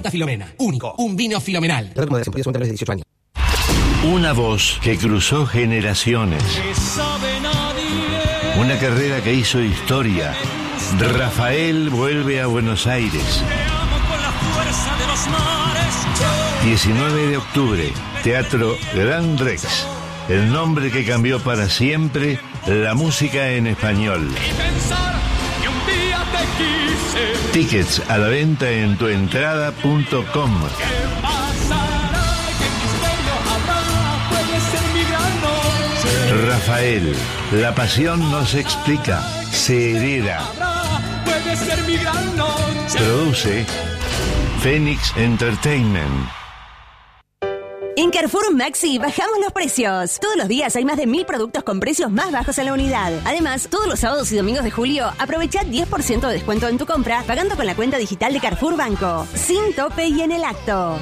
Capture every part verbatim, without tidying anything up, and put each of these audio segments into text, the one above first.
Santa Filomena. Único. Un vino filomenal. Una voz que cruzó generaciones. Una carrera que hizo historia. Rafael vuelve a Buenos Aires. diecinueve de octubre, Teatro Gran Rex. El nombre que cambió para siempre la música en español. Tickets a la venta en tuentrada punto com. Rafael, la pasión no se explica, se hereda. Produce Phoenix Entertainment. En Carrefour Maxi bajamos los precios. Todos los días hay más de mil productos con precios más bajos en la unidad. Además, todos los sábados y domingos de julio, aprovecha diez por ciento de descuento en tu compra pagando con la cuenta digital de Carrefour Banco. Sin tope y en el acto.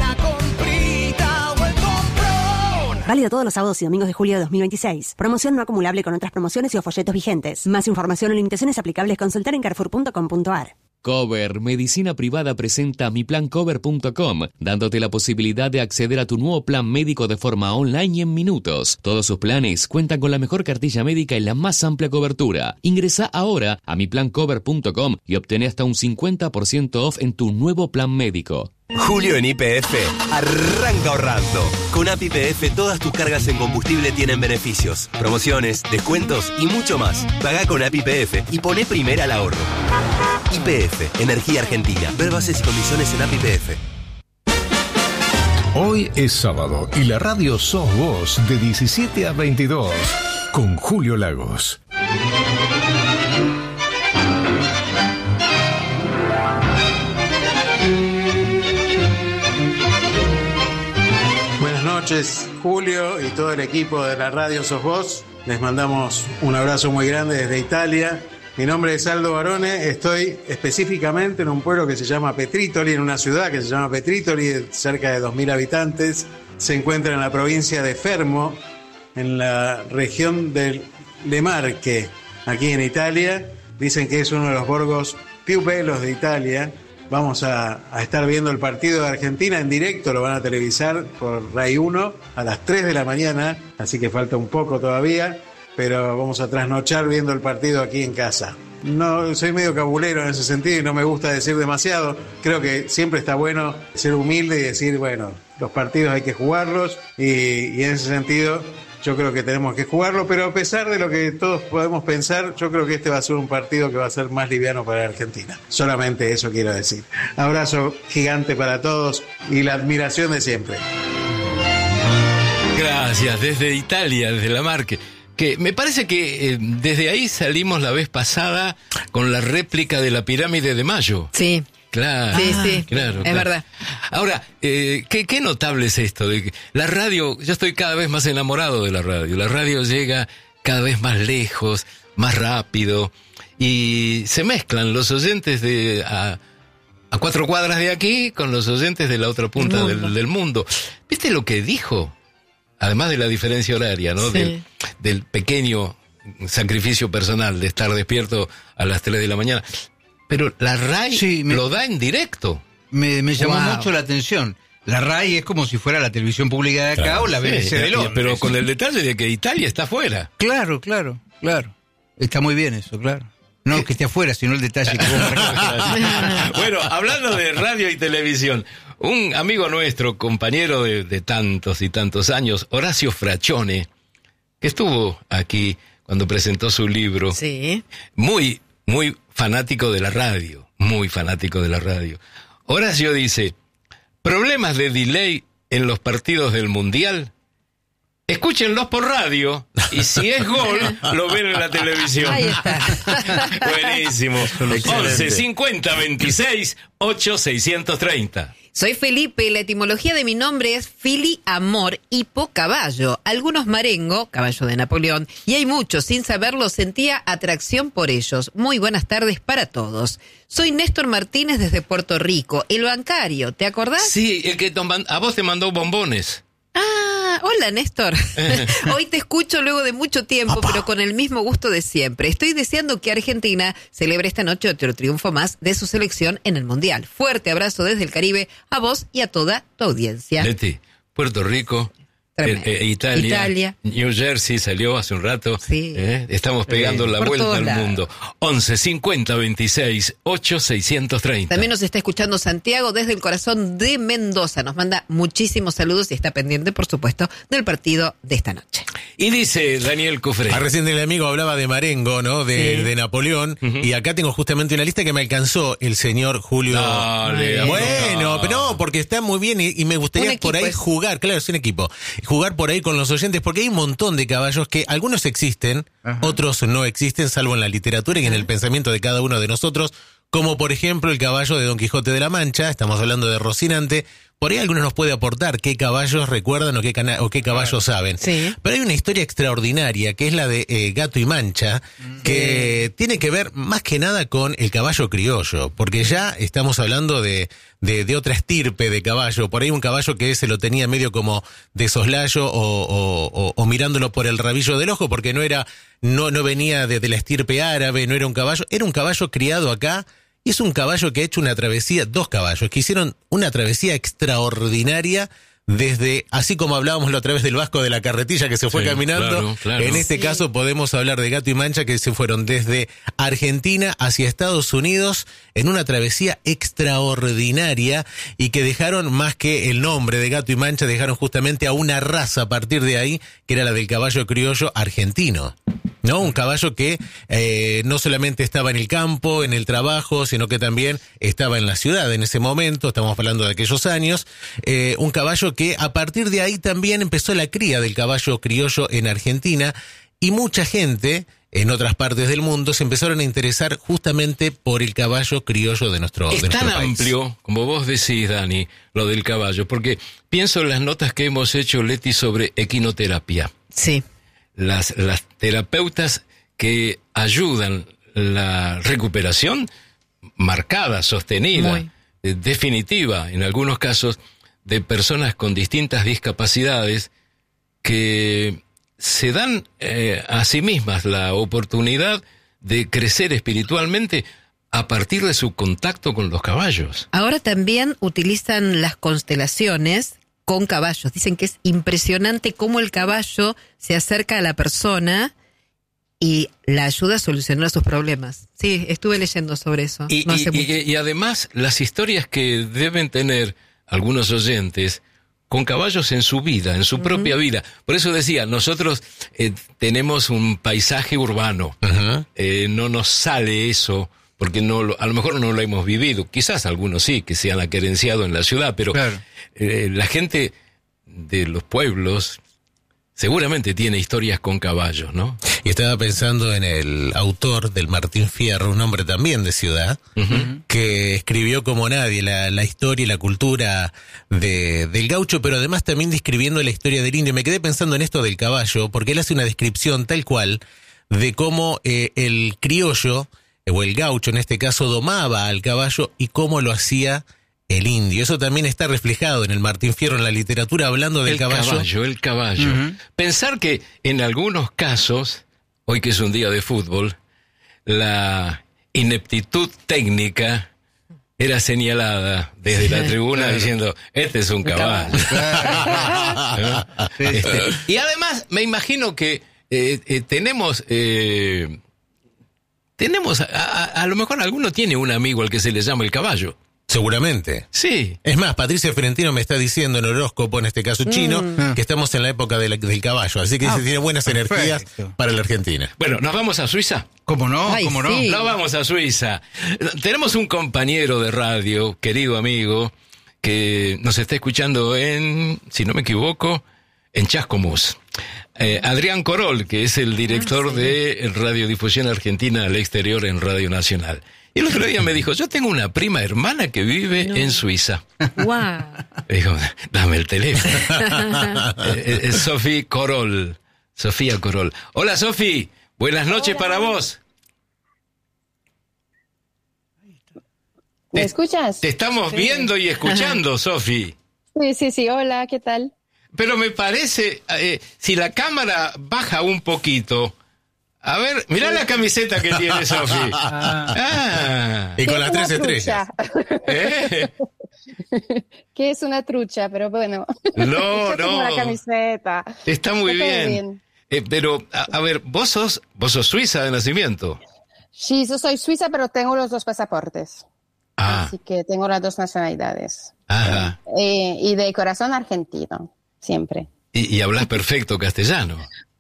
Válido todos los sábados y domingos de julio de dos mil veintiséis. Promoción no acumulable con otras promociones y o folletos vigentes. Más información o limitaciones aplicables consultar en carrefour punto com punto a r. Cover Medicina Privada presenta mi plan cover punto com, dándote la posibilidad de acceder a tu nuevo plan médico de forma online y en minutos. Todos sus planes cuentan con la mejor cartilla médica y la más amplia cobertura. Ingresa ahora a mi plan cover punto com y obtén hasta un cincuenta por ciento off en tu nuevo plan médico. Julio en Y P F arranca ahorrando. Con A P I P F todas tus cargas en combustible tienen beneficios, promociones, descuentos y mucho más. Pagá con A P I P F y poné primera al ahorro. Y P F, Energía Argentina. Ver bases y condiciones en A P I P F. Hoy es sábado y la radio sos vos de diecisiete a veintidós con Julio Lagos. Buenas noches, Julio y todo el equipo de la radio Sos Vos. Les mandamos un abrazo muy grande desde Italia. Mi nombre es Aldo Barone, estoy específicamente en un pueblo que se llama Petritoli, en una ciudad que se llama Petritoli, cerca de dos mil habitantes. Se encuentra en la provincia de Fermo, en la región del Le Marche, aquí en Italia. Dicen que es uno de los borgos più bellos de Italia. Vamos a, a estar viendo el partido de Argentina en directo, lo van a televisar por Rai uno a las tres de la mañana, así que falta un poco todavía, pero vamos a trasnochar viendo el partido aquí en casa. No, soy medio cabulero en ese sentido y no me gusta decir demasiado. Creo que siempre está bueno ser humilde y decir, bueno, los partidos hay que jugarlos y, y en ese sentido yo creo que tenemos que jugarlo, pero a pesar de lo que todos podemos pensar, yo creo que este va a ser un partido que va a ser más liviano para Argentina. Solamente eso quiero decir. Abrazo gigante para todos y la admiración de siempre. Gracias, desde Italia, desde La Marche. Que me parece que eh, desde ahí salimos la vez pasada con la réplica de la pirámide de Mayo. Sí. Claro, sí, sí, claro, es claro. verdad. Ahora, eh, ¿qué, qué notable es esto? De que la radio, yo estoy cada vez más enamorado de la radio. La radio llega cada vez más lejos, más rápido, y se mezclan los oyentes de a, a cuatro cuadras de aquí con los oyentes de la otra punta del, del mundo. ¿Viste lo que dijo? Además de la diferencia horaria, ¿no? Sí. Del, del pequeño sacrificio personal de estar despierto a las tres de la mañana. Pero la RAI sí, me, lo da en directo. Me, me llamó Wow. mucho la atención. La RAI es como si fuera la televisión pública de acá claro, o la B B C sí, de Londres. Pero con el detalle de que Italia está afuera. Claro, claro, claro. Está muy bien eso, claro. No que esté afuera, sino el detalle que vos Bueno, hablando de radio y televisión, un amigo nuestro, compañero de, de tantos y tantos años, Horacio Frachone, que estuvo aquí cuando presentó su libro. Sí. Muy, muy fanático de la radio, muy fanático de la radio. Horacio dice, problemas de delay en los partidos del Mundial, escúchenlos por radio y si es gol, lo ven en la televisión. Ahí está. Buenísimo. once cincuenta veintiséis ocho seiscientos treinta. Soy Felipe, la etimología de mi nombre es Fili, amor, hipo, caballo. Algunos marengo, caballo de Napoleón, y hay muchos, sin saberlo, sentía atracción por ellos. Muy buenas tardes para todos. Soy Néstor Martínez desde Puerto Rico, el bancario, ¿te acordás? Sí, el que a vos te mandó bombones. Ah, hola Néstor. Hoy te escucho luego de mucho tiempo, pero con el mismo gusto de siempre. Estoy deseando que Argentina celebre esta noche otro triunfo más de su selección en el Mundial. Fuerte abrazo desde el Caribe a vos y a toda tu audiencia. Leti, Puerto Rico, eh, eh, Italia, Italia, New Jersey salió hace un rato. Sí. Eh, estamos pegando sí, la por vuelta todos al lados. mundo. once cincuenta veintiséis ocho seiscientos treinta. También nos está escuchando Santiago desde el corazón de Mendoza. Nos manda muchísimos saludos y está pendiente, por supuesto, del partido de esta noche. Y dice Daniel Cufré. Ah, recién el amigo hablaba de Marengo, ¿no? De, Sí. de Napoleón. Ujú. Y acá tengo justamente una lista que me alcanzó el señor Julio. Dale, bueno, no. pero no, porque está muy bien y, y me gustaría Un por equipo ahí es. jugar, claro, es un equipo. Jugar por ahí con los oyentes, porque hay un montón de caballos que algunos existen, Ajá. otros no existen, salvo en la literatura y en el pensamiento de cada uno de nosotros. Como por ejemplo el caballo de Don Quijote de la Mancha, estamos hablando de Rocinante. Por ahí algunos nos puede aportar qué caballos recuerdan o qué, cana- o qué caballos saben. Sí. Pero hay una historia extraordinaria que es la de eh, Gato y Mancha, que tiene que ver más que nada con el caballo criollo, porque ya estamos hablando de, de, de otra estirpe de caballo. Por ahí un caballo que se lo tenía medio como de soslayo o, o, o, o mirándolo por el rabillo del ojo, porque no era, no, no venía de, de la estirpe árabe, no era un caballo, era un caballo criado acá. Y es un caballo que ha hecho una travesía, dos caballos, que hicieron una travesía extraordinaria desde, así como hablábamos la otra vez del Vasco de la Carretilla que se fue Sí, caminando, claro, claro. en este Sí. caso podemos hablar de Gato y Mancha que se fueron desde Argentina hacia Estados Unidos en una travesía extraordinaria y que dejaron más que el nombre de Gato y Mancha, dejaron justamente a una raza a partir de ahí, que era la del caballo criollo argentino. ¿No? Un caballo que eh, no solamente estaba en el campo, en el trabajo, sino que también estaba en la ciudad en ese momento, estamos hablando de aquellos años, eh, un caballo que a partir de ahí también empezó la cría del caballo criollo en Argentina y mucha gente en otras partes del mundo se empezaron a interesar justamente por el caballo criollo de nuestro, Es de nuestro tan país. amplio, como vos decís, Dani, lo del caballo, porque pienso en las notas que hemos hecho, Leti, sobre equinoterapia. Sí. Las, las terapeutas que ayudan la recuperación marcada, sostenida, Muy. eh, definitiva, en algunos casos, de personas con distintas discapacidades que se dan eh, a sí mismas la oportunidad de crecer espiritualmente a partir de su contacto con los caballos. Ahora también utilizan las constelaciones con caballos. Dicen que es impresionante cómo el caballo se acerca a la persona y la ayuda a solucionar sus problemas. Sí, estuve leyendo sobre eso. Y, no y- hace y- mucho. y además las historias que deben tener algunos oyentes con caballos en su vida, en su propia vida. Por eso decía, nosotros eh, tenemos un paisaje urbano. Ajá. Eh, no nos sale eso, porque no lo- a lo mejor no lo hemos vivido. Quizás algunos sí, que se han aquerenciado en la ciudad, pero Claro. eh, la gente de los pueblos seguramente tiene historias con caballos, ¿no? Y estaba pensando en el autor del Martín Fierro, un hombre también de ciudad, Ujú. que escribió como nadie la, la historia y la cultura de, del gaucho, pero además también describiendo la historia del indio. Me quedé pensando en esto del caballo, porque él hace una descripción tal cual de cómo eh, el criollo, eh, o el gaucho en este caso, domaba al caballo y cómo lo hacía el indio. Eso también está reflejado en el Martín Fierro, en la literatura, hablando del El caballo. caballo, el caballo. Ujú. Pensar que en algunos casos, hoy que es un día de fútbol, la ineptitud técnica era señalada desde la tribuna claro. diciendo, este es un caballo. ¿No? Sí, sí. Este, y además, me imagino que eh, eh, tenemos... eh, tenemos, a, a- a lo mejor alguno tiene un amigo al que se le llama el caballo. Seguramente. Sí. Es más, Patricia Ferentino me está diciendo en horóscopo, en este caso chino, Mm. que estamos en la época de la- del caballo. Así que Ah, se tiene buenas perfecto. energías para la Argentina. Bueno, ¿nos vamos a Suiza? ¿Cómo no? Ay, ¿Cómo no? sí. No vamos a Suiza. Tenemos un compañero de radio, querido amigo, que nos está escuchando en, si no me equivoco, en Chascomús. Eh, Adrián Corol, que es el director de Radiodifusión Argentina al Exterior en Radio Nacional. Y el otro día me dijo, yo tengo una prima hermana que vive en Suiza. Guau. Me dijo, dame el teléfono. Eh, Es Sofía Corol. Sofía Corol. Hola, Sofi. Buenas noches para vos. ¿Me Te- escuchas? Te estamos viendo y escuchando, Sofi. Sí, sí, sí. Hola, ¿qué tal? pero me parece, eh, si la cámara baja un poquito, a ver, mirá la camiseta que tiene Sofi. Ah. Y con las tres Una estrellas. trucha. ¿Eh? Que es una trucha, pero bueno. No, Yo tengo no. una camiseta. Está muy Está todo bien. bien. Eh, pero, a, a ver, vos sos, vos sos suiza de nacimiento. Sí, yo soy suiza, pero tengo los dos pasaportes. Ah, Así que tengo las dos nacionalidades. ajá. Eh, y de corazón argentino, siempre. Y, y hablas perfecto castellano.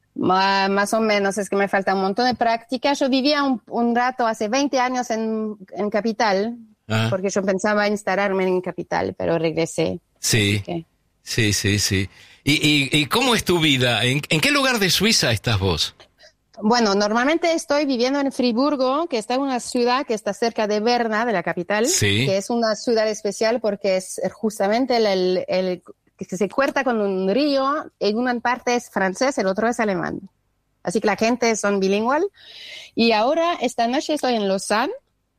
Ma- más o menos, es que me falta un montón de práctica. Yo vivía un, un rato, hace veinte años en, en Capital, Ah. porque yo pensaba instalarme en Capital, pero regresé. Sí, que- sí, sí, sí. ¿Y, y, y cómo es tu vida? ¿En, en qué lugar de Suiza estás vos? Bueno, normalmente estoy viviendo en Friburgo, que está en una ciudad que está cerca de Berna, de la capital, Sí. que es una ciudad especial porque es justamente el, el, el- que se corta con un río, en una parte es francés, el otro es alemán. Así que la gente son bilingües. Y ahora, esta noche estoy en Lausanne,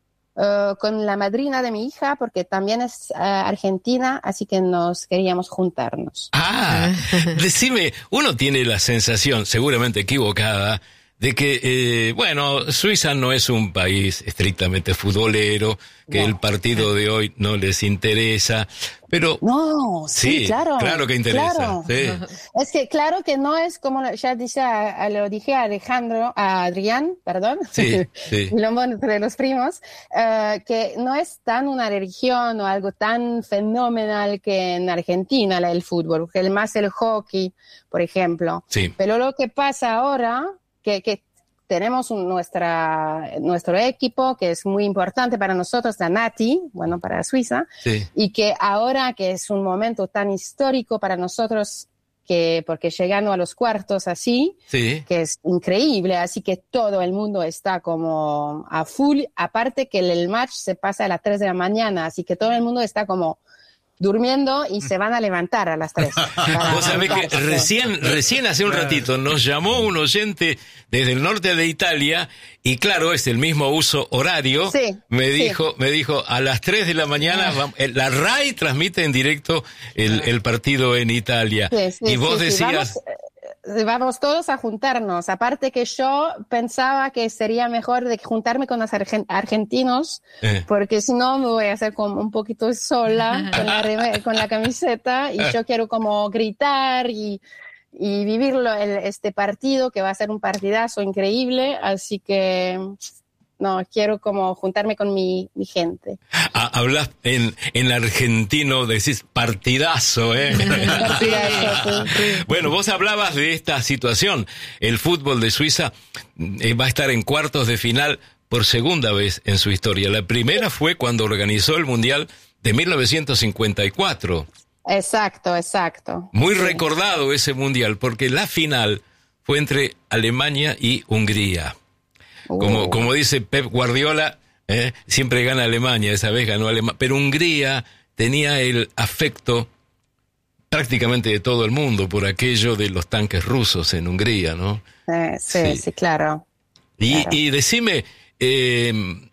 eh, con la madrina de mi hija, porque también es eh, argentina, así que nos queríamos juntarnos. Ah, decime, uno tiene la sensación, seguramente equivocada, de que, eh, bueno, Suiza no es un país estrictamente futbolero, que No. el partido de hoy no les interesa, pero... No, sí, Sí, claro. claro que interesa, claro. sí. Es que claro que no es como ya dice, a- a- lo dije a Alejandro, a Adrián, perdón, Sí, sí. Quilombo entre los primos, eh, que no es tan una religión o algo tan fenomenal que en Argentina la- el fútbol, que el más el hockey, por ejemplo. Sí. Pero lo que pasa ahora, que, que tenemos un- nuestra, nuestro equipo, que es muy importante para nosotros, la Nati, bueno, para Suiza, Sí. y que ahora que es un momento tan histórico para nosotros, que porque llegando a los cuartos así, Sí. que es increíble, así que todo el mundo está como a full, aparte que el, el match se pasa a las tres de la mañana, así que todo el mundo está como durmiendo y se van a levantar a las tres. para Vos sabés que juntarse. recién, recién hace un ratito nos llamó un oyente desde el norte de Italia y claro, es el mismo uso horario. Sí, me sí. dijo, me dijo, a las tres de la mañana, vam- eh, la RAI transmite en directo el, el partido en Italia. Sí, sí, y vos sí, sí. decías, Vamos, eh, vamos todos a juntarnos. Aparte que yo pensaba que sería mejor de juntarme con los argen- argentinos, Eh. porque si no me voy a hacer como un poquito sola con la, reme- con la camiseta y yo quiero como gritar y, y vivirlo el- este partido que va a ser un partidazo increíble. Así que no, quiero como juntarme con mi, mi gente. ah, hablas en, en argentino, decís partidazo, ¿eh? Partidazo, sí, sí. Bueno, vos hablabas de esta situación. El fútbol de Suiza eh, va a estar en cuartos de final por segunda vez en su historia. La primera fue cuando organizó el Mundial de mil novecientos cincuenta y cuatro. Exacto, exacto. Muy Sí. recordado ese Mundial, porque la final fue entre Alemania y Hungría. Como, Uh. como dice Pep Guardiola, eh, siempre gana Alemania, esa vez ganó Alemania, pero Hungría tenía el afecto prácticamente de todo el mundo por aquello de los tanques rusos en Hungría, ¿no? Eh, sí, Sí. sí, claro. Y, Claro. y decime, eh,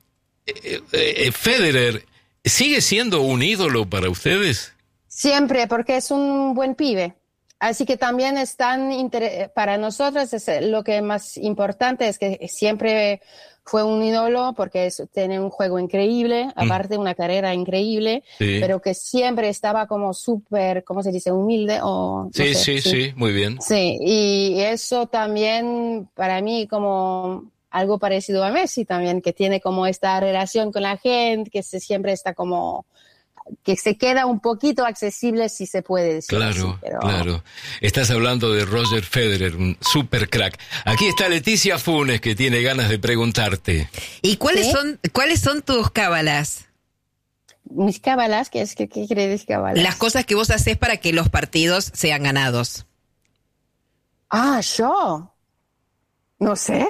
eh, eh, Federer, ¿sigue siendo un ídolo para ustedes? Siempre, porque es un buen pibe. Así que también es tan inter- para nosotros es lo que más importante es que siempre fue un ídolo porque es, tiene un juego increíble, aparte una carrera increíble, Sí. pero que siempre estaba como súper, ¿cómo se dice? Humilde o no Sí, sé, sí, sí, muy bien. Sí, y eso también para mí como algo parecido a Messi también, que tiene como esta relación con la gente, que se, siempre está como, que se queda un poquito accesible si se puede decir así, Claro, pero- claro. Estás hablando de Roger Federer, un super crack. Aquí está Leticia Funes, que tiene ganas de preguntarte. ¿Y cuáles ¿Sí? son cuáles son tus cábalas? Mis cábalas, ¿qué, es, qué, qué quiere decir cábalas? Las cosas que vos haces para que los partidos sean ganados. Ah, yo. No sé.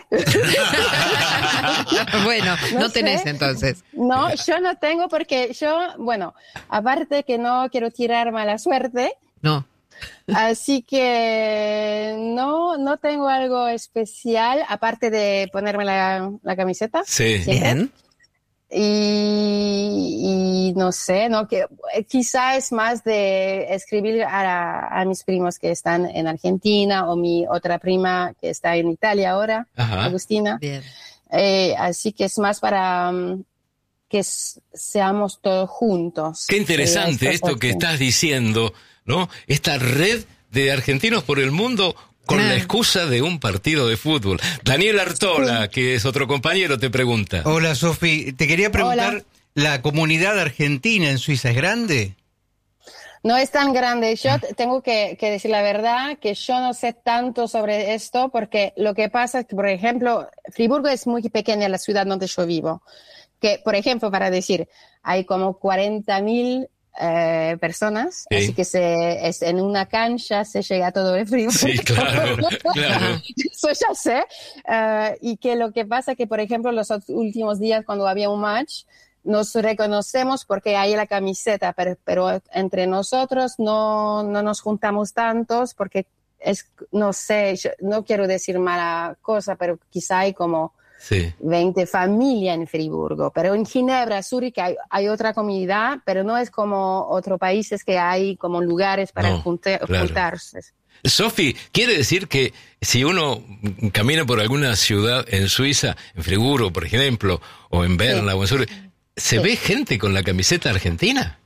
Bueno, no, No tenés sé. entonces. No, yo no tengo porque yo, bueno, aparte que no quiero tirar mala suerte, No. así que no, no tengo algo especial, aparte de ponerme la, la camiseta. Sí. siempre. Bien. y, y no sé, ¿no? Que quizá es más de escribir a, a mis primos que están en Argentina o mi otra prima que está en Italia ahora, Ajá. Agustina. Bien. Eh, así que es más para um, que s- seamos todos juntos. Qué interesante eh, esto porque... que estás diciendo, ¿no? Esta red de argentinos por el mundo con Claro. la excusa de un partido de fútbol. Daniel Artola, sí. que es otro compañero, te pregunta. Hola, Sofi. Te quería preguntar, Hola. ¿la comunidad argentina en Suiza es grande? No es tan grande. Yo t- tengo que, que decir la verdad que yo no sé tanto sobre esto porque lo que pasa es que, por ejemplo, Friburgo es muy pequeña, la ciudad donde yo vivo. Que, por ejemplo, para decir, hay como cuarenta mil eh, personas, Sí. así que se, es, en una cancha se llega a todo de Friburgo. Sí, claro, claro. Eso ya sé. Eh, y que lo que pasa es que, por ejemplo, los últimos días cuando había un match, nos reconocemos porque hay la camiseta, pero, pero entre nosotros no, no nos juntamos tantos porque es, no sé, yo no quiero decir mala cosa, pero quizá hay como Sí. veinte familias en Friburgo, pero en Ginebra, Zúrich hay, hay otra comunidad, pero no es como otros países que hay como lugares para No, junte- claro. juntarse. Sofi, ¿quiere decir que si uno camina por alguna ciudad en Suiza, en Friburgo, por ejemplo, o en Berna, Sí. o en Zurich, ¿se Sí. ve gente con la camiseta argentina?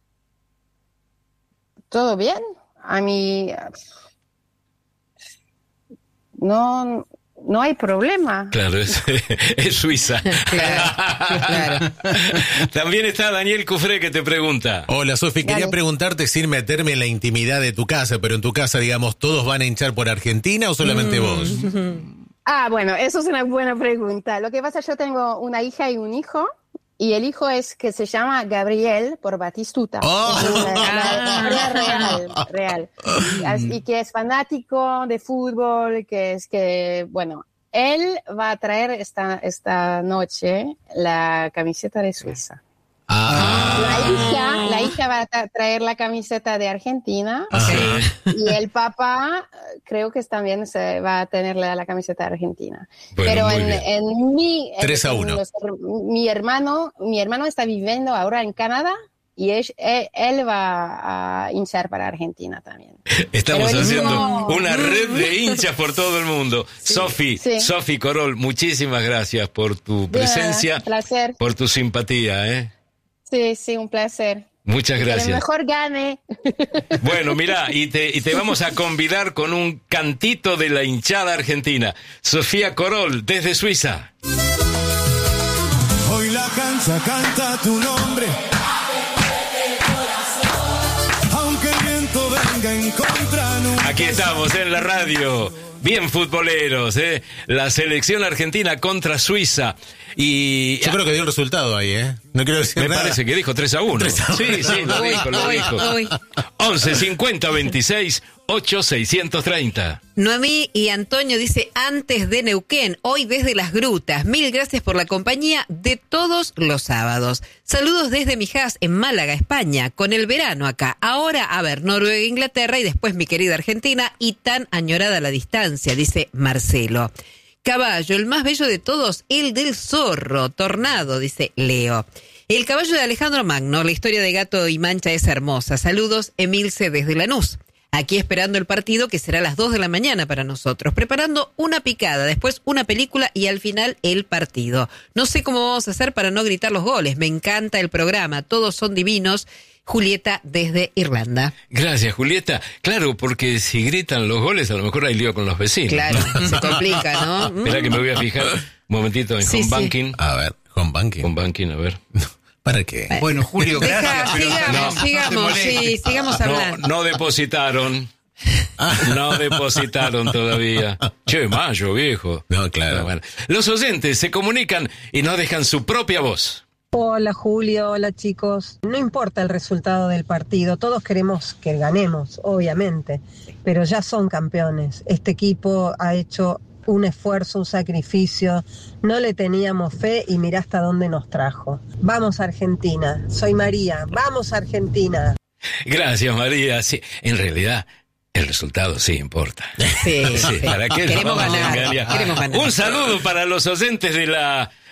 ¿Todo bien? A mí no, no hay problema. Claro, es, es Suiza. Claro, claro. También está Daniel Cufré que te pregunta. Hola, Sofi, quería Dale. preguntarte sin meterme en la intimidad de tu casa, pero en tu casa, digamos, ¿todos van a hinchar por Argentina o solamente vos? Ah, bueno, eso es una buena pregunta. Lo que pasa, yo tengo una hija y un hijo, y el hijo es que se llama Gabriel por Batistuta. Oh. Es una- una historia real, real. Así que es fanático de fútbol, que es que, bueno, él va a traer esta, esta noche la camiseta de Suiza. Ah. La hija, la hija va a tra- traer la camiseta de Argentina. Ajá. Y el papá eh, creo que también se va a tener la, la camiseta de Argentina. Bueno, Pero muy en, bien. en mi en- Tres a en uno. los- mi hermano, mi hermano está viviendo ahora en Canadá y él, él, él va a hinchar para Argentina también. Estamos Pero él haciendo no. una red de hinchas por todo el mundo. Sofi, sí. Sofi Corol, muchísimas gracias por tu De nada, presencia, placer. por tu simpatía, ¿eh? Sí, sí, un placer. Muchas Que el gracias. mejor gane. Bueno, mira, y te, y te vamos a convidar con un cantito de la hinchada argentina. Sofía Corol, desde Suiza. Hoy la cancha canta tu nombre. Aunque el viento venga en contra, nunca Aquí estamos en la radio, bien futboleros, ¿eh? La selección argentina contra Suiza. Y Yo creo que dio el resultado ahí, ¿eh? No quiero decir me nada. parece que dijo tres a uno. tres a uno. Sí, sí, lo dijo, lo Uy, dijo. uy. once cincuenta veintiséis ocho seiscientos treinta. Noemí y Antonio dice antes de Neuquén, hoy desde las grutas. Mil gracias por la compañía de todos los sábados. Saludos desde Mijas en Málaga, España, con el verano acá. Ahora, a ver, Noruega, Inglaterra y después mi querida Argentina y tan añorada la distancia, dice Marcelo. Caballo, el más bello de todos, el del zorro. Tornado, dice Leo. El caballo de Alejandro Magno, la historia de Gato y Mancha es hermosa. Saludos, Emilce desde Lanús. Aquí esperando el partido que será a las dos de la mañana para nosotros, preparando una picada, después una película y al final el partido. No sé cómo vamos a hacer para no gritar los goles, me encanta el programa, todos son divinos. Julieta desde Irlanda. Gracias, Julieta. Claro, porque si gritan los goles, a lo mejor hay lío con los vecinos. Claro, ¿no? se complica, ¿no? Espera que me voy a fijar un momentito en Sí, home sí. banking. A ver, home banking. Home banking, a ver. ¿Para qué? Bueno, Julio, Deja, gracias. pero- sigamos, no, sigamos, no te sí, molestes. sigamos hablando. No, no depositaron. No depositaron todavía. Che, mayo, viejo. No, claro. Pero bueno. Los oyentes se comunican y nos dejan su propia voz. Hola Julio, hola chicos. No importa el resultado del partido, todos queremos que ganemos, obviamente, pero ya son campeones. Este equipo ha hecho un esfuerzo, un sacrificio, no le teníamos fe y mirá hasta dónde nos trajo. Vamos Argentina, soy María, vamos Argentina. Gracias, María. Sí, en realidad, el resultado sí importa. Sí, Sí, sí. ¿para qué nos Queremos vamos a ganar, engañar? queremos ganar. Un saludo para los oyentes de la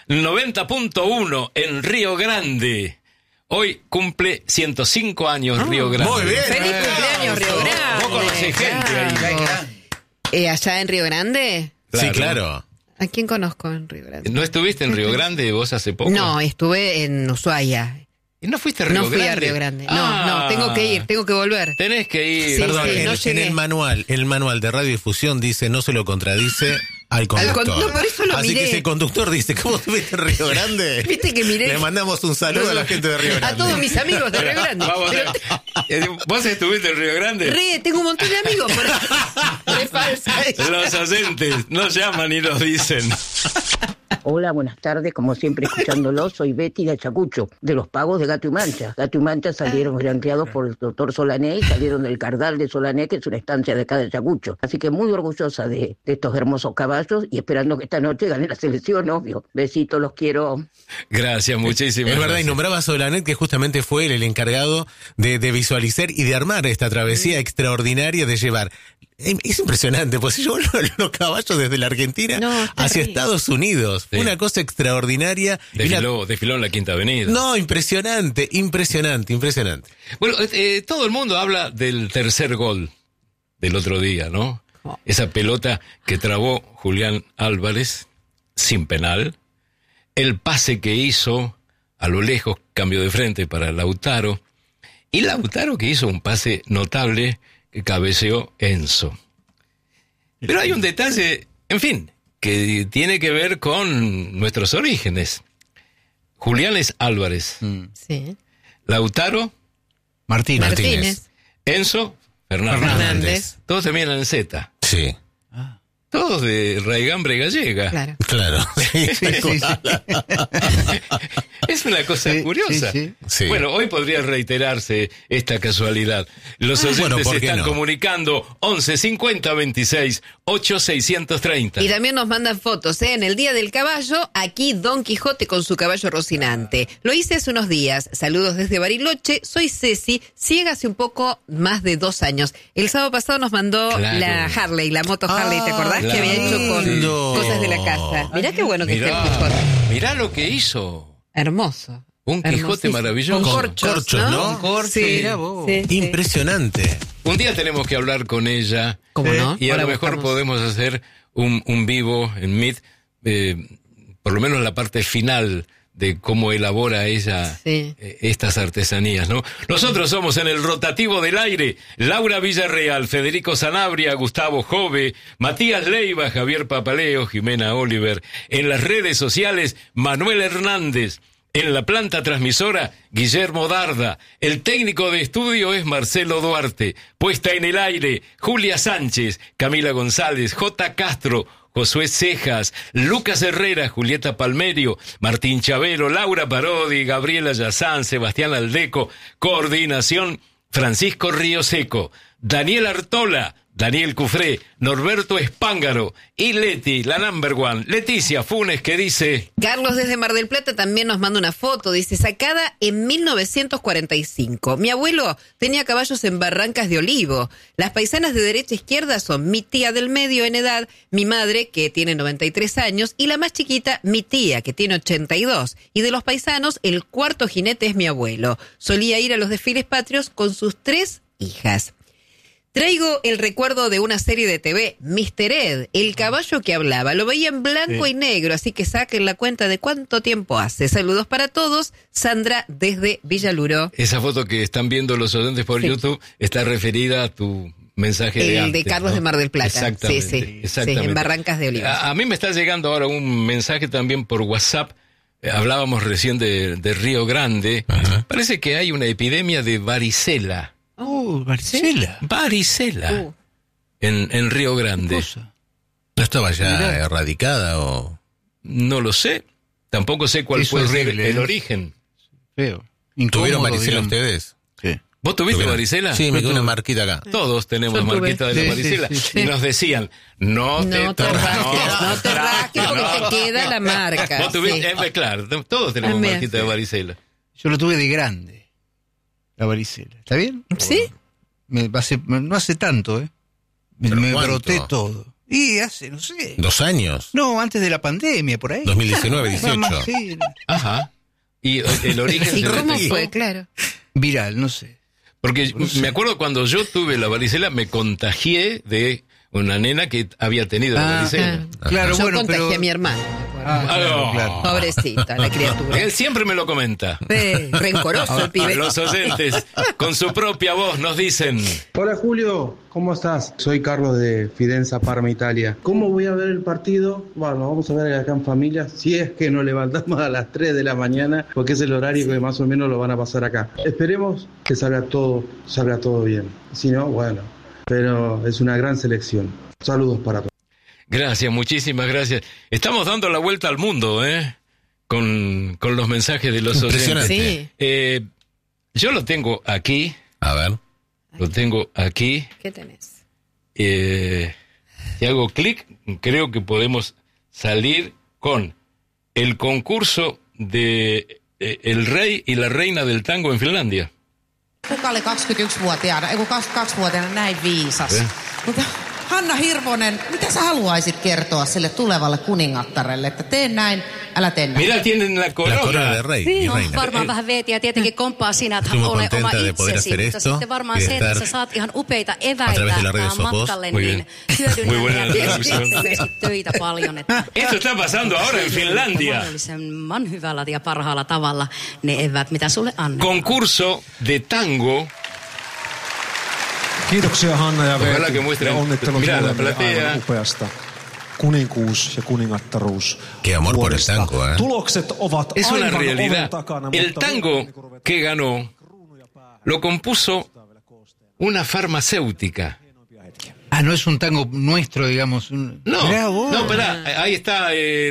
noventa punto uno en Río Grande. Hoy cumple ciento cinco años oh, Río Grande. Muy bien. ¡Feliz cumpleaños, Río Grande! Vos conocés gente ahí. Eh, ¿Allá en Río Grande? Claro. Sí, claro. ¿A quién conozco en Río Grande? ¿No estuviste en Río Grande vos hace poco? No, estuve en Ushuaia. ¿Y no fuiste a Río Grande? No fui Grande? a Río Grande. No, ah, no, tengo que ir, tengo que volver. Tenés que ir. Sí, Perdón, sí, en, no en el manual, el manual de radiodifusión dice, no se lo contradice al conductor. Al con, no, por eso lo Así miré. que si el conductor dice, ¿cómo estuviste en Río Grande? Viste que miré. Le mandamos un saludo a la gente de Río Grande. A todos mis amigos de Río Grande. Vamos a ver. ¿Vos estuviste en Río Grande? Re, tengo un montón de amigos. Por... Es falsa. Los oyentes no llaman y nos dicen. Hola, buenas tardes, como siempre escuchándolo, soy Betty de Ayacucho, de los pagos de Gato y Mancha. Gato y Mancha salieron blanqueados por el doctor Solané y salieron del Cardal de Solané, que es una estancia de acá de Ayacucho. Así que muy orgullosa de, de estos hermosos caballos y esperando que esta noche gane la selección, obvio. Besitos, los quiero. Gracias, muchísimas Es verdad, gracias. y nombraba a Solanet, que justamente fue él el encargado de, de visualizar y de armar esta travesía extraordinaria de llevar. Es impresionante, pues yo los, los caballos desde la Argentina no, hacia bien. Estados Unidos. Fue sí. una cosa extraordinaria. Desfiló, la... desfiló en la Quinta Avenida. No, impresionante, impresionante, impresionante. Bueno, eh, todo el mundo habla del tercer gol del otro día, ¿no? Oh. Esa pelota que trabó Julián Álvarez sin penal. El pase que hizo a lo lejos, cambio de frente para Lautaro. Y Lautaro que hizo un pase notable que cabeceó Enzo. Pero hay un detalle, en fin, que tiene que ver con nuestros orígenes. Julián es Álvarez. Mm. Sí. Lautaro Martínez. Martínez. Enzo Fernández. Fernández. Todos terminan en Z. Sí. Todos de raigambre gallega. Claro. Claro. Sí, sí, sí. Es una cosa sí, curiosa. Sí, sí. Sí. Bueno, hoy podría reiterarse esta casualidad. Los oyentes bueno, se están no? comunicando once cincuenta veintiséis ocho seiscientos treinta. Y también nos mandan fotos, ¿eh? En el Día del Caballo, aquí Don Quijote con su caballo Rocinante. Lo hice hace unos días. Saludos desde Bariloche. Soy Ceci, ciega hace un poco más de dos años. El sábado pasado nos mandó claro. la Harley, la moto Harley, ah, ¿te acordás? Claro. Que había hecho con no. cosas de la casa. Mirá qué bueno que mirá, está el Quijote. Mirá lo que hizo. Hermoso. Un Quijote maravilloso. Con corchos, corchos ¿no? ¿no? Con corchos. Sí, sí, sí. Impresionante. Un día tenemos que hablar con ella. ¿Cómo no? Y a Ahora lo mejor buscamos. podemos hacer un, un vivo en Meet, eh, por lo menos la parte final de cómo elabora ella sí. eh, estas artesanías, ¿no? Nosotros somos en el rotativo del aire, Laura Villarreal, Federico Sanabria, Gustavo Jove, Matías Leiva, Javier Papaleo, Jimena Oliver. En las redes sociales, Manuel Hernández. En la planta transmisora, Guillermo Darda. El técnico de estudio es Marcelo Duarte. Puesta en el aire, Julia Sánchez, Camila González, J. Castro, Josué Cejas, Lucas Herrera, Julieta Palmerio, Martín Chavero, Laura Parodi, Gabriela Yazán, Sebastián Aldeco. Coordinación, Francisco Río Seco, Daniel Artola, Daniel Cufré, Norberto Espángaro y Leti, la number one, Leticia Funes, que dice... Carlos desde Mar del Plata también nos manda una foto, dice, sacada en mil novecientos cuarenta y cinco. Mi abuelo tenía caballos en Barrancas de Olivo. Las paisanas de derecha e izquierda son mi tía del medio en edad, mi madre, que tiene noventa y tres años, y la más chiquita, mi tía, que tiene ochenta y dos. Y de los paisanos, el cuarto jinete es mi abuelo. Solía ir a los desfiles patrios con sus tres hijas. Traigo el recuerdo de una serie de T V, mister Ed, el caballo que hablaba. Lo veía en blanco sí. y negro, así que saquen la cuenta de cuánto tiempo hace. Saludos para todos. Sandra desde Villaluro. Esa foto que están viendo los oyentes por sí. YouTube está referida a tu mensaje el de antes, de Carlos ¿no? de Mar del Plata. Exactamente. Sí, sí, exactamente. Sí, en Barrancas de Olivo. A, a mí me está llegando ahora un mensaje también por WhatsApp. Eh, hablábamos recién de, de Río Grande. Ajá. Parece que hay una epidemia de varicela. Oh, varicela. ¿Sí? Varicela. Uh. En, en Río Grande. ¿No estaba ya Mirá. erradicada o...? No lo sé. Tampoco sé cuál es puede horrible, ser el ¿eh? origen. Feo. ¿Tuvieron varicela ustedes? Sí. ¿Vos tuviste varicela? Sí, me quedó una marquita acá. Todos tenemos marquita de la sí, varicela. Sí, sí, sí. Y nos decían, no, no te, te rasques, no, no te rasques porque no. te queda la marca. ¿Vos tuviste? Sí. Eh, claro, todos tenemos También. marquita de varicela. Yo lo tuve de grande, la varicela. ¿Está bien? Sí. Me hace, no hace tanto, ¿eh? Me, me broté todo. Y hace, no sé. ¿Dos años? No, antes de la pandemia, por ahí. dos mil diecinueve, Nada más, dieciocho. sí. Ajá. Y el origen... ¿Y cómo se- fue? Claro. Viral, no sé. Porque No sé. me acuerdo cuando yo tuve la varicela, me contagié de una nena que había tenido la Ah, varicela. Claro, Yo bueno, contagié pero... a mi hermano. me acuerdo. Ah, claro, Ah, claro. Pobrecita, la criatura. Él siempre me lo comenta. Eh, rencoroso el pibe. Los oyentes, con su propia voz, nos dicen... Hola Julio, ¿cómo estás? Soy Carlos de Fidenza, Parma, Italia. ¿Cómo voy a ver el partido? Bueno, vamos a ver acá en familia, si es que nos levantamos a las tres de la mañana, porque es el horario que más o menos lo van a pasar acá. Esperemos que salga todo, salga todo bien. Si no, bueno, pero es una gran selección. Saludos para todos. Gracias, muchísimas gracias. Estamos dando la vuelta al mundo, ¿eh? Con, con los mensajes de los oyentes. Impresionante. Sí. Eh, yo lo tengo aquí. A ver. Lo tengo aquí. ¿Qué tenés? Eh, si hago clic, creo que podemos salir con el concurso de eh, el rey y la reina del tango en Finlandia. Kuka oli kaksikymmentäyksivuotiaana, ei kun kaksikymmentäkaksivuotiaana näin viisas. Eh? Mutta Hanna Hirvonen, mitä sä haluaisit kertoa sille tulevalle kuningattarelle, että tee näin, älä tee näin? Mira, tienen la corona. La corona de rey y No, reina. varmaan vähän veetiä tietenkin komppaa siinä, että Estoy muy ole oma contenta de poder itsesi, hacer mutta esto sitten varmaan y de se, että estar sä saat ihan upeita a través eväitä de las redes ää, sos vos. matkalle, Muy niin bien. hyödynnä Muy buena ja tee traducción. sitten töitä paljon. Että Esto está pasando ahora en Finlandia. mahdollisimman hyvällä ja parhaalla tavalla ne eväät, mitä sulle annetaan. Concurso de tango. Kiitoksia Hanna ja Ojalá Veeti que muestren- ja onnittelut Mira la molemmille platea. aivan upeasta kuninkuus- ja kuningattaruus Qué amor por el vuodesta. tango, ¿eh? Tulokset ovat Es una aivan oven realidad. takana, El mutta tango que ganó lo compuso una farmacéutica. Ah, no es un tango nuestro, digamos. Un... No, Mirá vos. no, pará, ahí está eh,